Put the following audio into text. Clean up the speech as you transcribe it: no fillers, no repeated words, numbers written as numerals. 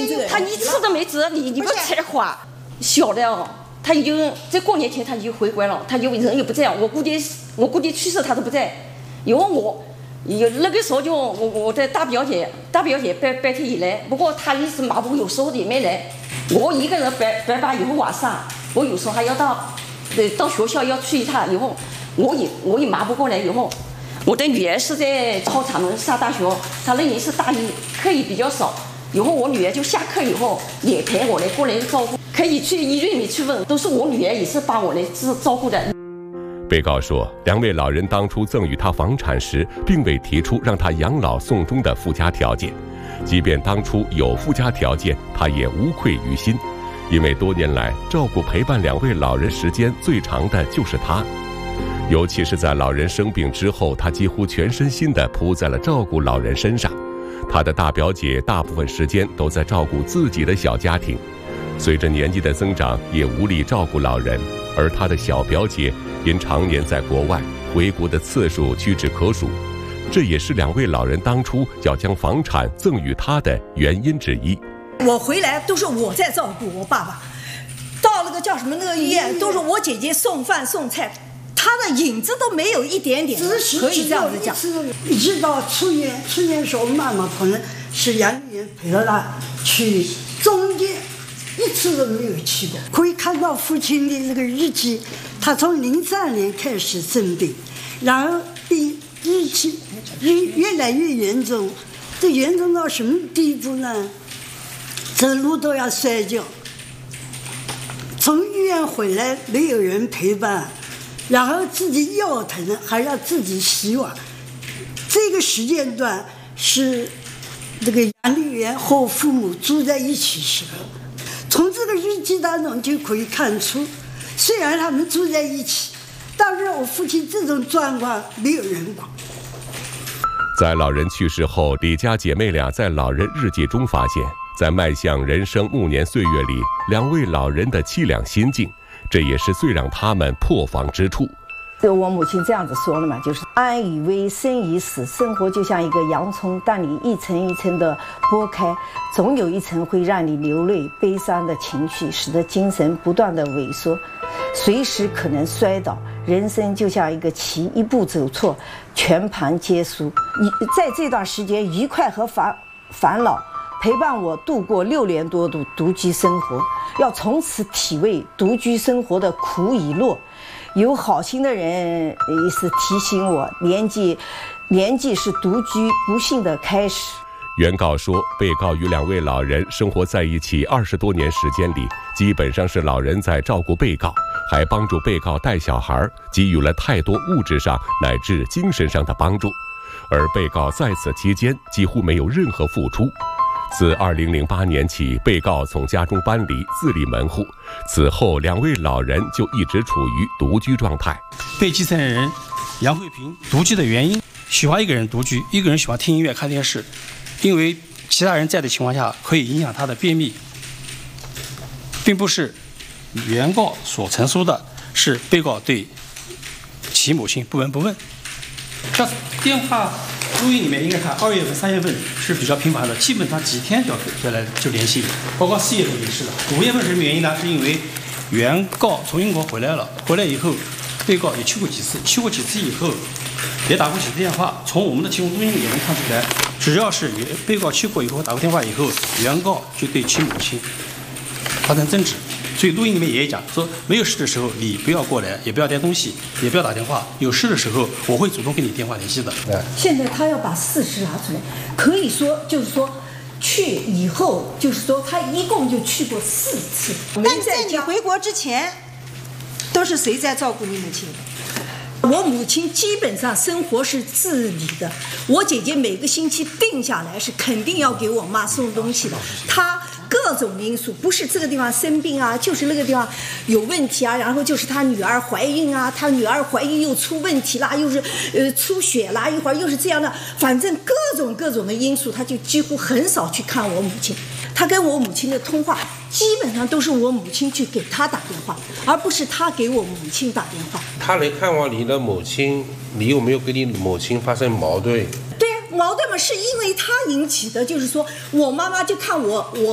信这个人， 他一次都没治，你不才华，小的哦，他已经在过年前他就回国了，他就人也不在，我估计去世他都不在，因为那个时候就我的大表姐白天也来，不过她一直忙不，有时候也没来。我一个人白把以后晚上，我有时候还要到学校要去一趟，以后我也忙不过来。以后我的女儿是在操场门上大学，她那年是大一，课也比较少。以后我女儿就下课以后也陪我过来照顾，可以去医院里面去问，都是我女儿也是帮我来照顾的。 被告说，两位老人当初赠与他房产时，并未提出让他养老送终的附加条件，即便当初有附加条件，他也无愧于心，因为多年来照顾陪伴两位老人时间最长的就是他，尤其是在老人生病之后，他几乎全身心地扑在了照顾老人身上。他的大表姐大部分时间都在照顾自己的小家庭，随着年纪的增长，也无力照顾老人，而他的小表姐因常年在国外，回国的次数屈指可数，这也是两位老人当初要将房产赠与他的原因之一。 我回来都是我在照顾我爸爸，到那个叫什么那个医院，都是我姐姐送饭送菜，他的影子都没有一点点，可以这样子讲。 一直到初年时候，妈妈可能是杨丽媛陪了他去，中间一次都没有去过。可以看到父亲的那个日记，他从03年开始生病，然后日期越来越严重，这严重到什么地步呢？走路都要摔跤，从医院回来没有人陪伴，然后自己腰疼还要自己洗碗。这个时间段是这个杨丽媛和父母住在一起时候，从这个日记当中就可以看出，虽然他们住在一起，但是我父亲这种状况没有人管。 在老人去世后，李家姐妹俩在老人日记中发现，在迈向人生暮年岁月里，两位老人的凄凉心境，这也是最让他们破防之处。 我母亲这样子说了嘛，就是安以为生已死，生活就像一个洋葱，当你一层一层的剥开，总有一层会让你流泪悲伤的情绪，使得精神不断的萎缩，随时可能摔倒。人生就像一个棋，一步走错，全盘皆输。在这段时间，愉快和烦恼陪伴我度过6年多的独居生活，要从此体味独居生活的苦与乐。有好心的人也是提醒我，年纪是独居不幸的开始。 原告说，被告与两位老人生活在一起20多年时间里，基本上是老人在照顾被告，还帮助被告带小孩，给予了太多物质上乃至精神上的帮助，而被告在此期间几乎没有任何付出。自2008年起，被告从家中搬离，自立门户，此后两位老人就一直处于独居状态。 被继承人杨慧萍独居的原因，喜欢一个人独居，一个人喜欢听音乐看电视，因为其他人在的情况下可以影响他的便秘，并不是原告所陈述的是被告对其母亲不闻不问。像电话录音里面应该看2月份3月份是比较频繁的，基本上几天就联系，包括4月份也是的。5月份是什么原因呢？是因为原告从英国回来了，回来以后被告也去过几次以后也打过几次电话，从我们的提供录音也能看出来，只要是被告去过以后打过电话以后，原告就对其母亲发生争执。所以录音里面也讲说，没有事的时候你不要过来，也不要带东西，也不要打电话，有事的时候我会主动跟你电话联系的。 现在他要把事实拿出来，可以说就是说去以后，就是说他一共就去过4次。 但在你回国之前，都是谁在照顾你母亲？ 我母亲基本上生活是自理的，我姐姐每个星期定下来是肯定要给我妈送东西的。她各种因素，不是这个地方生病啊，就是那个地方有问题啊，然后就是她女儿怀孕啊，她女儿怀孕又出问题啦，又是出血啦，一会儿又是这样的，反正各种的因素，她就几乎很少去看我母亲。她跟我母亲的通话基本上都是我母亲去给她打电话，而不是她给我母亲打电话。 她来看望你的母亲，你有没有跟你母亲发生矛盾？ 对，矛盾嘛，是因为她引起的，就是说我妈妈就看我